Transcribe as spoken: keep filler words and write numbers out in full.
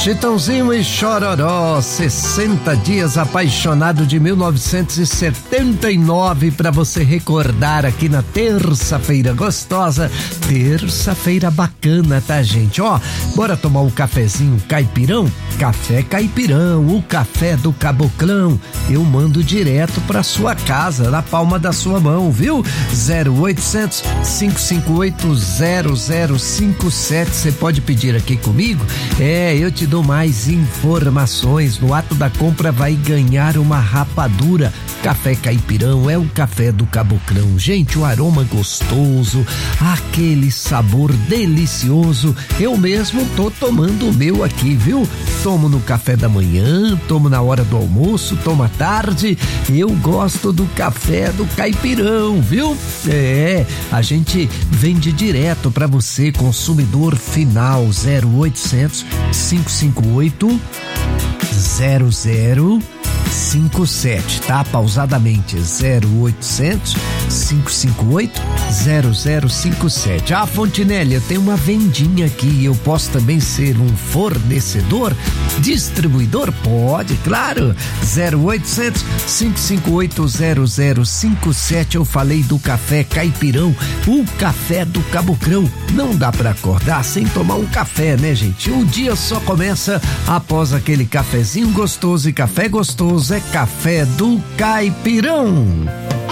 Chitãozinho e Chororó, sessenta dias apaixonado de mil novecentos e setenta e nove, para você recordar aqui na terça-feira gostosa, terça-feira bacana, tá, gente? Ó, bora tomar um cafezinho caipirão? Café Caipirão, o café do Caboclão, eu mando direto pra sua casa, na palma da sua mão, viu? zero oitocentos, cinco cinco oito, zero zero cinco sete, você pode pedir aqui comigo? É, eu te dou mais informações. No ato da compra vai ganhar uma rapadura. Café Caipirão é o café do Caboclão. Gente, o aroma gostoso, aquele sabor delicioso. Eu mesmo tô tomando o meu aqui, viu? Tomo no café da manhã, tomo na hora do almoço, tomo à tarde. Eu gosto do café do Caipirão, viu? É, a gente vende direto pra você, consumidor final. Zero oitocentos, cinco cinco oito, zero zero cinco sete, tá? Pausadamente, zero oitocentos, cinco cinco oito, zero zero cinco sete. Ah, Fontinelli, eu tenho uma vendinha aqui, eu posso também ser um fornecedor, distribuidor? Pode, claro. zero oitocentos, cinco cinco oito, zero zero cinco sete. Eu falei do café Caipirão, o café do Caboclão. Não dá pra acordar sem tomar um café, né, gente? O dia só começa após aquele cafezinho gostoso, e café gostoso é café do Caipirão.